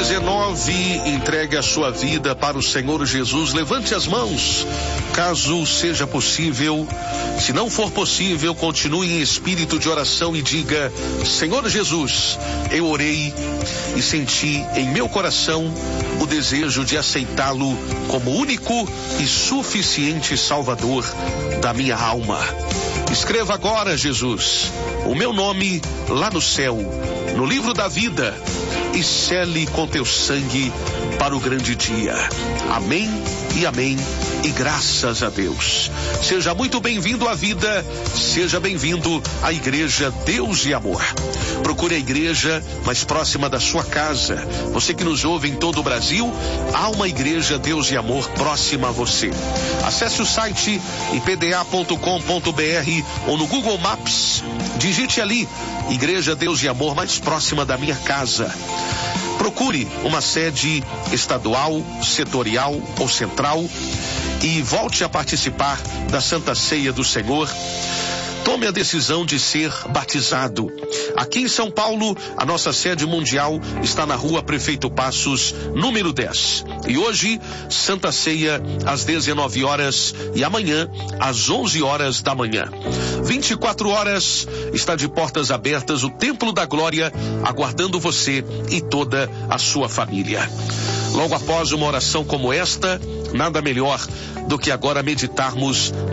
19, entregue a sua vida para o Senhor Jesus. Levante as mãos, caso seja possível. Se não for possível, continue em espírito de oração e diga: Senhor Jesus, eu orei e senti em meu coração o desejo de aceitá-lo como único e suficiente Salvador da minha alma. Escreva agora, Jesus, o meu nome lá no céu, no livro da vida, e sele com teu sangue para o grande dia. Amém e amém, e graças a Deus. Seja muito bem-vindo à vida, seja bem-vindo à Igreja Deus e Amor. Procure a igreja mais próxima da sua casa. Você que nos ouve em todo o Brasil, há uma Igreja Deus e Amor próxima a você. Acesse o site ipda.com.br ou no Google Maps, digite ali: Igreja Deus e Amor mais próxima da minha casa. Procure uma sede estadual, setorial ou central e volte a participar da Santa Ceia do Senhor. Tome a decisão de ser batizado. Aqui em São Paulo, a nossa sede mundial está na Rua Prefeito Passos, número 10. E hoje, Santa Ceia às 19 horas e amanhã às 11 horas da manhã. 24 horas está de portas abertas o Templo da Glória, aguardando você e toda a sua família. Logo após uma oração como esta, nada melhor do que agora meditarmos